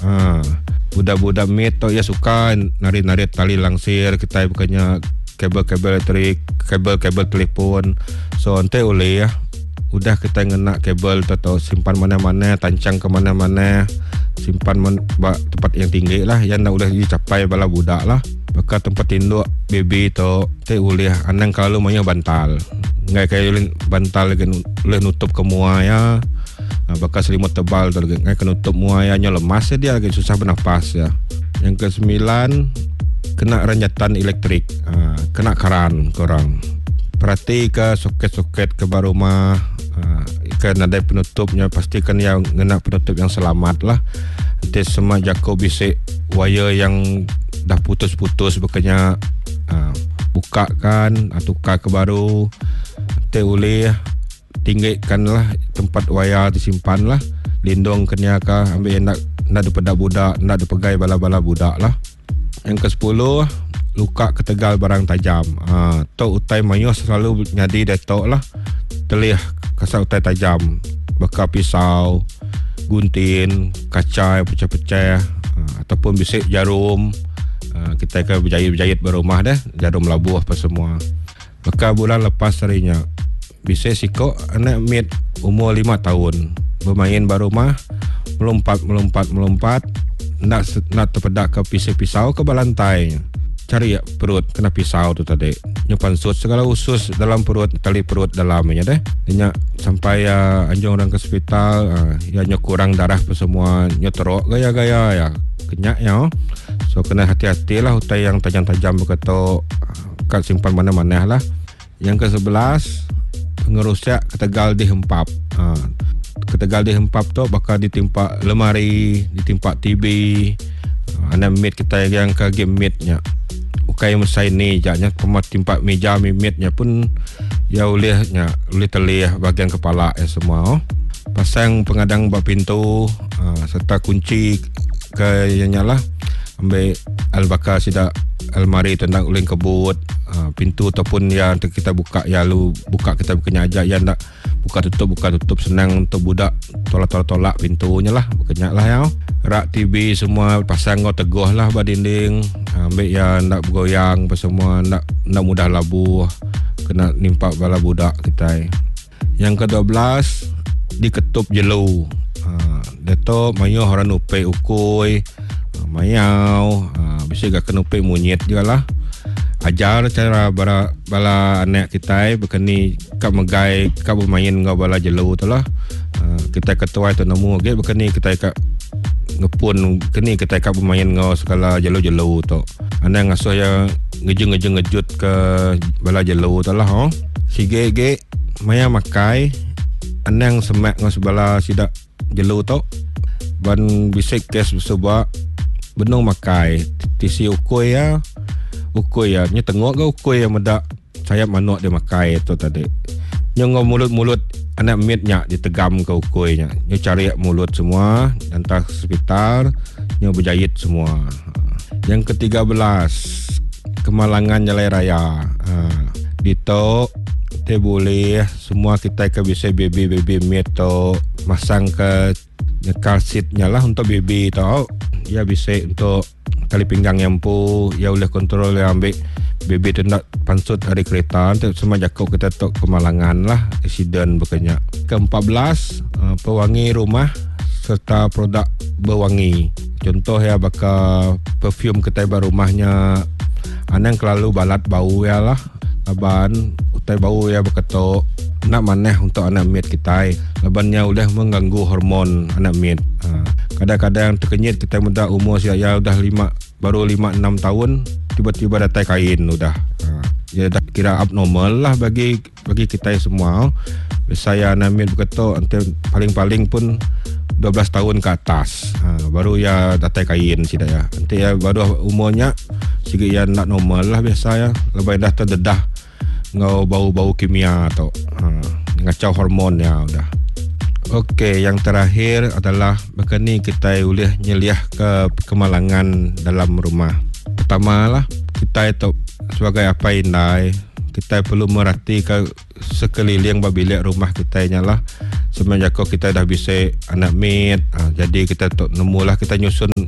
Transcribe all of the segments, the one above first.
Budak-budak mit tu ya suka narik-narik tali langsir, kita bukannya kabel-kabel elektrik, kabel-kabel telefon. So ente boleh ya. Udah kita ngena kabel tu simpan mana-mana, tancang ke mana-mana, simpan tempat yang tinggi lah, yang nak boleh dicapai bala budak lah. Maka tempat tinduk baby tu te boleh anang kalau maunya bantal. Ngai kayak bantal lagi boleh nutup ke muaya. Bakal selimut tebal tu lagi ngai nutup muayanya lemas dia lagi susah bernafas ya. Yang ke-9 kena ranjatan elektrik, kena karan korang. Perhati ke soket-soket ke rumah, ke nadai penutupnya, pastikan yang kena penutup yang selamat lah. Nanti semua jako bisik wire yang dah putus-putus bukannya buka kan atau tukar ke baru. Nanti boleh tinggikan lah tempat wire disimpan lah, lindung kena kah ambil nak daripada budak, nak dipegai bala-bala budak lah. Yang ke-10 luka ketegal barang tajam. Tok utai mayo selalu nyadi detok lah. Telih kasar utai tajam, bekas pisau, gunting, kaca yang pecah-pecah, ataupun bisik jarum. Kita akan berjahit-berjahit berumah dah, jarum labuh apa semua. Maka bulan lepas harinya bisik sikok anak mit umur 5 tahun bermain berumah, melompat nak terpedak ke pisau ke balantai. Cari ya perut kena pisau tu tadi. Nyupan sut segala usus dalam perut, tali perut dalamnya deh. Dia sampai anjung orang ke hospital, ya kurang darah apa semua, teruk gaya-gaya ya. Kenyak ya. So kena hati-hatilah utai yang tajam-tajam begitu kat simpan mana-mana lah. Yang ke-11 pengerusak ketegal dihempap. Ketegal dihempap tu bakal ditimpa lemari, ditimpa TV. Anak mit kita yang ke game mitnya. Ukai mesai ni jaknya pemat timpa meja mitnya pun ya olehnya, oleh telih bahagian kepala ya semua. Pasang pengadang bak pintu, serta kunci ke yang nyala. Ambil al-bakar sida almari tu nak uleng kebut, pintu ataupun yang kita buka ya lu buka kita bukannya aja ya nak buka tutup senang untuk budak tolak pintunya lah bukannya lah ya. Rak TV semua pasang teguh lah ba dinding, ambil ya nak bergoyang apa semua, nak mudah labuh, kena nimpak bala budak kita. Yang ke-12 diketup jelu. Dato mayo orang upai ukui mayau, bisa gak kena upai munyet juga lah. Ajar cara bala anak kita berkeni kap megai kap bermain ngau bala jelu tu lah. Kita ketua tu nemu ge berkeni kita kap ngepun keni kita kap bermain ngau segala jelu-jelu tu. Anak ngasuh yang ngejut ke bala jelu tu lah. Sige ge maya makai anang semak ngau sebala sidak jelu tu. Ban bisik kes sebab benung makai tisi ukui ya nya tengok ke ukui yang medak sayap manuk dia makai tu tadi. Nya mulut-mulut anak mitnya ditegam ke ukuinya. Nya cari mulut semua, hantar hospital, nya berjahit semua. Yang ke-13 kemalangan Nyalai Raya. Dito te boleh semua kita ke bisa baby mit tu masang ke car seatnya lah untuk baby tau. Ya bisa untuk tali pinggang yang ya boleh kontrol yang ambil baby tu nak pansut hari kereta tu semua jakau kita tu kemalangan lah, accident bukannya. Ke-14 pewangi rumah serta produk berwangi. Contoh ya bakal perfume kita rumahnya anang kelalu balat bau ya lah, laban utai bau ya beketok nak maneh untuk anak mit kita. Labannya udah mengganggu hormon anak mit. Kadang-kadang terkenyit kita muda umur ya udah 5 baru 5-6 tahun tiba-tiba datai kain udah. Ya dah kira abnormal lah bagi kita semua. Saya anak mit beketok paling-paling pun 12 tahun ke atas. Baru ya datai kain sida ya. Nanti ya baru umurnya sikit ya nak normal lah biasa ya. Lebih dah terdedah ngau bau-bau kimia atau ngacau hormon ya udah. Okey, yang terakhir adalah begini kita boleh nyeliah ke kemalangan dalam rumah. Pertama lah kita itu sebagai apa indai kita perlu merhati ke sekeliling bilik rumah kita lah. Semenjak kita dah bisa anak mit, jadi kita nemu lah kita nyusun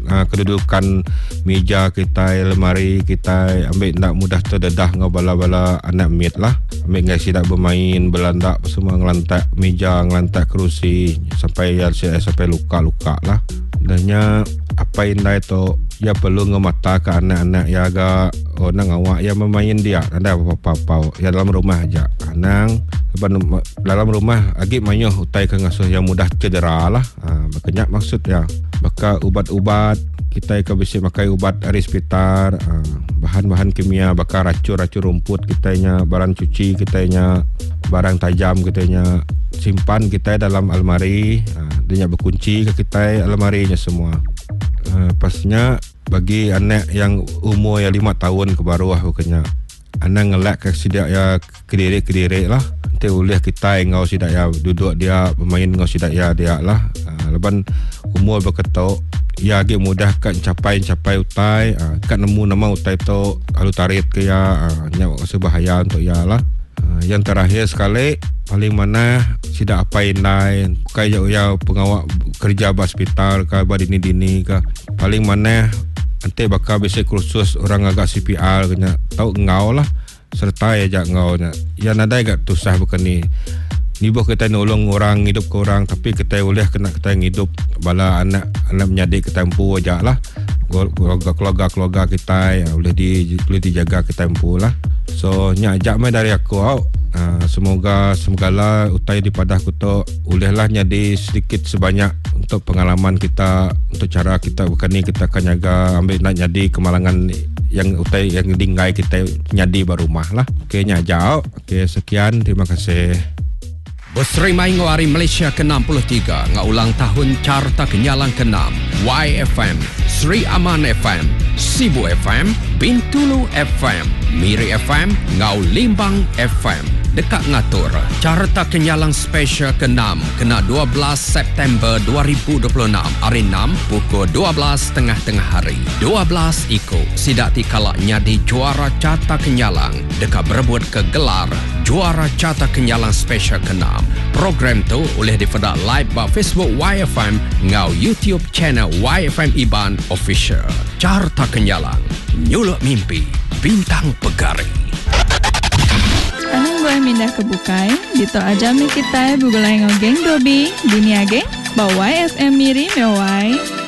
kedudukan meja kita, lemari kita, ambil nak mudah terdedah ngau bala-bala anak mit lah. Ambil ngai sidak bermain, belandak semua ngelantak meja, ngelantak kerusi sampai luka-luka lah. Dannya apa indai tu ya perlu ngemata ke anak-anak ya agak nang awak ya memain dia ada apa-apa ya dalam rumah aja anang dalam rumah agi mayuh utai ke ngasuh yang mudah cedera lah. Makanya maksud ya baka ubat-ubat kita ke bisi pakai ubat dari hospital, bahan-bahan kimia baka racun-racun rumput kitanya, barang cuci kitanya, barang tajam kitanya simpan kita dalam almari, dia berkunci ke kita almarinya semua. Pastinya bagi anak yang umur yang 5 tahun ke bawah bukannya anak ngelak ke sidak ya kediri lah. Nanti boleh kita ngau sidak ya duduk dia bermain ngau sidak ya dia lah. Leban umur berketok ya agak mudah kan capai utai, kan nemu nama utai tu alu tarik ke ya nyak sebahaya untuk ya lah. Yang terakhir sekali paling mana sidak apa indai kayak ya pengawal kerja hospital ke dini ke paling mana nanti bakal bisa kursus orang agak CPR kena tahu ngau lah serta ya jak ngau ya nada agak tusah bukan ni boh kita nolong orang hidup ke orang tapi kita boleh kena kita hidup bala anak menyadik kita empu aja lah keluarga kita ya boleh dijaga kita empu lah. So nyak ajak mai dari aku semoga lah utai di padah aku tu bolehlah nyadi sedikit sebanyak untuk pengalaman kita, untuk cara kita bukan ni kita akan jaga ambil nak nyadi kemalangan yang utai yang dinggai kita nyadi barumah lah. Okey nyak ajak. Okey sekian, terima kasih. Berserimai ngawari Malaysia ke-63 ngaulang tahun Carta Kenyalang ke-6 YFM, Sri Aman FM, Sibu FM, Bintulu FM, Miri FM, Ngau Limbang FM. Dekat ngatur Carta Kenyalang Special ke-6 kena 12 September 2026 hari 6 pukul 12 tengah hari 12 iko sidak tikala nyadi juara Carta Kenyalang dekat berebut ke gelar juara Carta Kenyalang Special ke-6. Program tu boleh dipedak live di Facebook YFM ngau YouTube channel YFM Iban Official. Carta Kenyalang, nyuluk mimpi, bintang pegari. Anang boleh mindah ke bukai, dito aja mi kita bugulay ngau geng dobi, dunia geng, bawai FM Miri mewai.